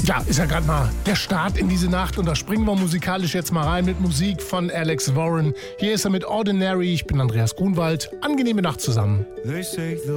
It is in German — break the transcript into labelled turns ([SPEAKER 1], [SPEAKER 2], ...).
[SPEAKER 1] Ja, ist ja gerade mal der Start in diese Nacht und da springen wir musikalisch jetzt mal rein mit Musik von Alex Warren. Hier ist er mit Ordinary. Ich bin Andreas Grunwald. Angenehme Nacht zusammen.
[SPEAKER 2] They say the